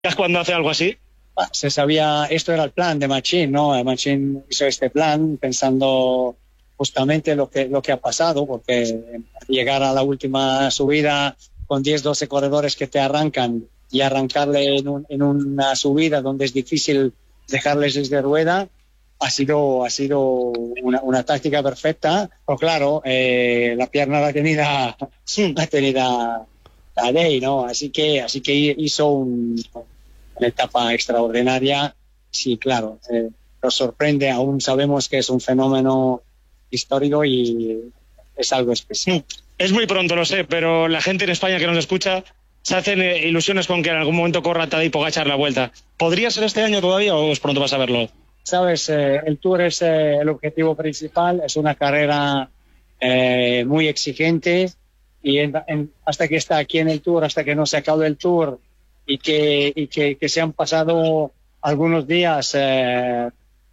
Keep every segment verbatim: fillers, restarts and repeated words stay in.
cuando hace algo así? Se sabía, esto era el plan de Machín, ¿no? Machín hizo este plan pensando justamente lo que, lo que ha pasado, porque llegar a la última subida con diez, doce corredores que te arrancan y arrancarle en, un, en una subida donde es difícil dejarles desde rueda, ha sido, ha sido una, una táctica perfecta. Pero claro, eh, la pierna la tenía, la tenía Tadej, ¿no? Así que, así que hizo un, una etapa extraordinaria. Sí, claro, eh, nos sorprende. Aún sabemos que es un fenómeno histórico y es algo especial. Es muy pronto, lo sé, pero la gente en España que nos escucha se hacen eh, ilusiones con que en algún momento corra Tadej Pogačar la vuelta. ¿Podría ser este año todavía o es pronto para saberlo? Sabes, eh, el Tour es eh, el objetivo principal, es una carrera eh, muy exigente y en, en, hasta que está aquí en el Tour, hasta que no se acabe el Tour y que, y que, que se han pasado algunos días eh,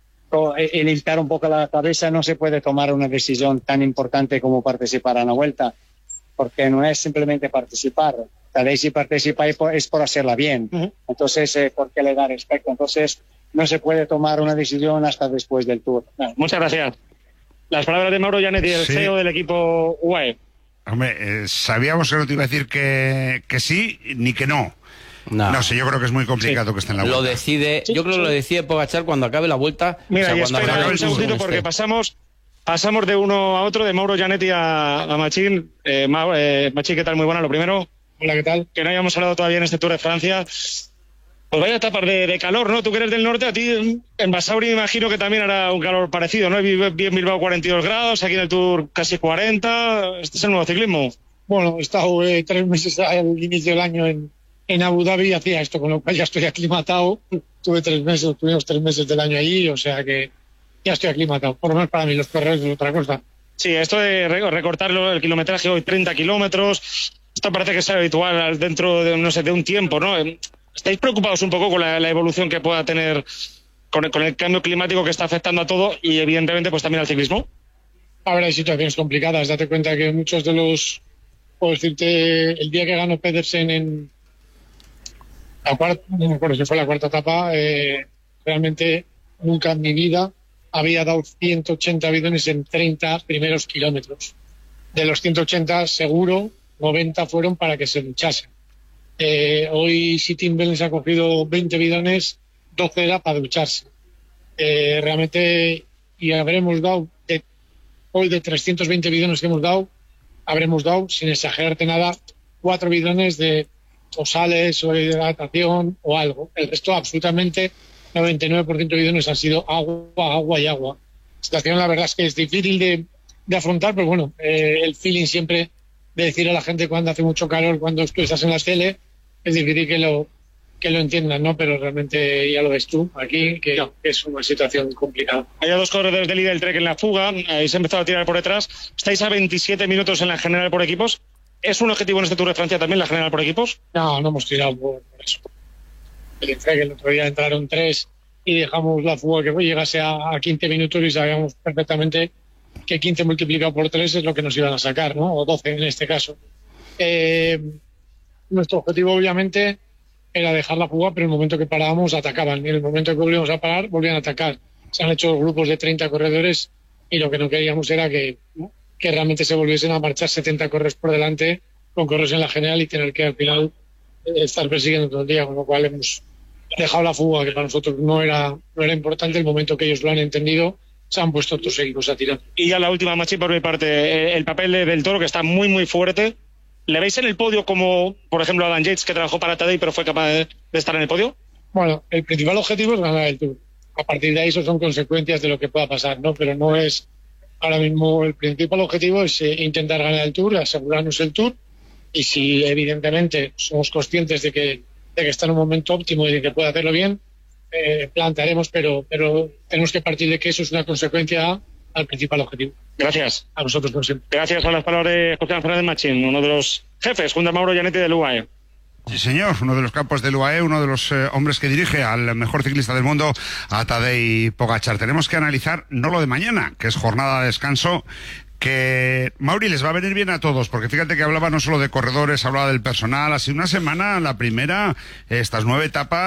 y limpiar un poco la cabeza, no se puede tomar una decisión tan importante como participar en la vuelta, porque no es simplemente participar. Tal vez si participa es por, es por hacerla bien. Uh-huh. Entonces, eh, ¿por qué le da respecto? Entonces, no se puede tomar una decisión hasta después del Tour. No, muchas gracias. Las palabras de Mauro Gianetti, el sí. C E O del equipo U A E. Hombre, eh, sabíamos que no te iba a decir que, que sí ni que no. No. no sé, yo creo que es muy complicado sí. que esté en la vuelta. Lo decide, sí, yo creo que sí. lo decide Pogačar cuando acabe la vuelta. Mira, o sea, y cuando espera un segundito porque este. pasamos pasamos de uno a otro, de Mauro Gianetti a, a Machín. Eh, Ma, eh, Machín, ¿qué tal? Muy buena, lo primero. Hola, ¿qué tal? Que no hayamos hablado todavía en este Tour de Francia. Pues vaya etapas de, de calor, ¿no? Tú que eres del norte, a ti en Basauri me imagino que también hará un calor parecido, ¿no? Vi en Bilbao cuarenta y dos grados, aquí en el Tour casi cuarenta. Este es el nuevo ciclismo. Bueno, he estado eh, tres meses al inicio del año en, en Abu Dhabi y hacía esto, con lo cual ya estoy aclimatado. Tuve tres meses, tuvimos tres meses del año allí, o sea que ya estoy aclimatado. Por lo menos para mí, los corredores es otra cosa. Sí, esto de recortar el kilometraje hoy, treinta kilómetros, esto parece que es habitual dentro de, no sé, de un tiempo, ¿no? ¿Estáis preocupados un poco con la, la evolución que pueda tener con el, con el cambio climático que está afectando a todo y evidentemente pues también al ciclismo? Ahora hay situaciones complicadas. Date cuenta que muchos de los, puedo decirte, el día que ganó Pedersen en la cuarta, no me acuerdo si fue la cuarta etapa, eh, realmente nunca en mi vida había dado ciento ochenta bidones en treinta primeros kilómetros. De los ciento ochenta seguro noventa fueron para que se duchasen. Eh, hoy Sitting Bull ha cogido veinte bidones, doce era para ducharse. Eh, realmente, y habremos dado, de, hoy de trescientos veinte bidones que hemos dado, habremos dado, sin exagerarte nada, cuatro bidones de o sales o de hidratación o algo. El resto, absolutamente, noventa y nueve por ciento de bidones han sido agua, agua y agua. La situación, la verdad es que es difícil de, de afrontar, pero bueno, eh, el feeling siempre de decir a la gente cuando hace mucho calor, cuando tú estás en la tele, es difícil que lo que lo entiendan, ¿no? Pero realmente ya lo ves tú aquí, que no. es una situación complicada. Hay dos corredores del líder del Trek en la fuga, habéis empezado a tirar por detrás, estáis a veintisiete minutos en la general por equipos. ¿Es un objetivo en este Tour de Francia también la general por equipos? No, no hemos tirado por, por eso. El Trek el otro día entraron tres y dejamos la fuga que llegase a, a quince minutos y sabíamos perfectamente que quince multiplicado por tres es lo que nos iban a sacar, ¿no? O doce en este caso. Eh, nuestro objetivo obviamente era dejar la fuga, pero en el momento que parábamos atacaban, y en el momento que volvíamos a parar volvían a atacar. Se han hecho grupos de treinta corredores y lo que no queríamos era que, ¿no? que realmente se volviesen a marchar setenta corredores por delante con corredores en la general y tener que al final eh, estar persiguiendo todo el día, con lo cual hemos dejado la fuga, que para nosotros no era, no era importante. El momento que ellos lo han entendido, se han puesto otros equipos a tirar. Y ya la última, Machi, por mi parte, el papel del Toro, que está muy muy fuerte. ¿Le veis en el podio como, por ejemplo, Adam Yates, que trabajó para Tadej pero fue capaz de, de estar en el podio? Bueno, el principal objetivo es ganar el Tour. A partir de ahí eso son consecuencias de lo que pueda pasar, ¿no? Pero no es, ahora mismo el principal objetivo es eh, intentar ganar el Tour, asegurarnos el Tour, y si evidentemente somos conscientes de que, de que está en un momento óptimo y de que puede hacerlo bien, eh, plantearemos, pero, pero tenemos que partir de que eso es una consecuencia al principal objetivo. Gracias. A nosotros, por siempre. Gracias a las palabras de José Fernández Machín, uno de los jefes, junto a Mauro Gianetti del U A E. Sí, señor, uno de los campos del U A E, uno de los eh, hombres que dirige al mejor ciclista del mundo, a Tadej Pogačar. Tenemos que analizar no lo de mañana, que es jornada de descanso, que Mauri les va a venir bien a todos, porque fíjate que hablaba no solo de corredores, hablaba del personal, así una semana, la primera, estas nueve etapas